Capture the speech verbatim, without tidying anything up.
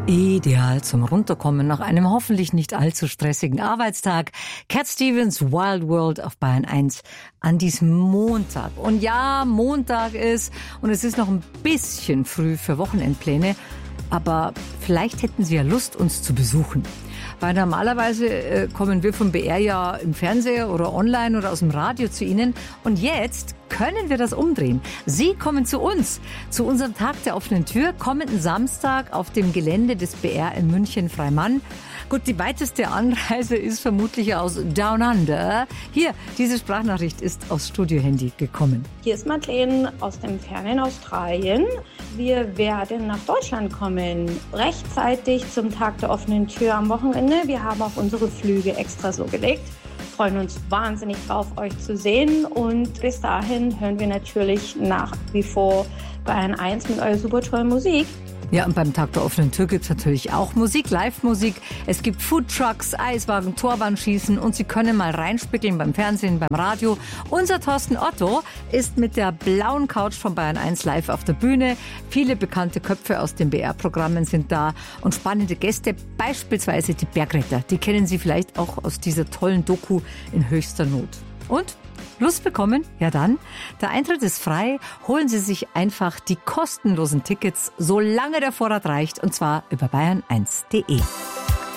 Ideal zum Runterkommen nach einem hoffentlich nicht allzu stressigen Arbeitstag. Cat Stevens, Wild World auf Bayern eins an diesem Montag. Und ja, Montag ist und es ist noch ein bisschen früh für Wochenendpläne, aber vielleicht hätten Sie ja Lust, uns zu besuchen. Weil normalerweise äh, kommen wir vom B R ja im Fernseher oder online oder aus dem Radio zu Ihnen. Und jetzt können wir das umdrehen. Sie kommen zu uns, zu unserem Tag der offenen Tür, kommenden Samstag auf dem Gelände des B R in München-Freimann. Gut, die weiteste Anreise ist vermutlich aus Down Under. Hier, diese Sprachnachricht ist aus Studio-Handy gekommen. Hier ist Madeleine aus dem fernen Australien. Wir werden nach Deutschland kommen, rechtzeitig zum Tag der offenen Tür am Wochenende. Wir haben auch unsere Flüge extra so gelegt. Freuen uns wahnsinnig drauf, euch zu sehen. Und bis dahin hören wir natürlich nach wie vor Bayern eins mit eurer super tollen Musik. Ja, und beim Tag der offenen Tür gibt's natürlich auch Musik, Live-Musik. Es gibt Foodtrucks, Eiswagen, Torbahnschießen und Sie können mal reinspickeln beim Fernsehen, beim Radio. Unser Thorsten Otto ist mit der blauen Couch von Bayern eins live auf der Bühne. Viele bekannte Köpfe aus den B R-Programmen sind da und spannende Gäste, beispielsweise die Bergretter. Die kennen Sie vielleicht auch aus dieser tollen Doku in höchster Not. Und Lust bekommen? Ja dann, der Eintritt ist frei. Holen Sie sich einfach die kostenlosen Tickets, solange der Vorrat reicht, und zwar über bayern eins punkt de.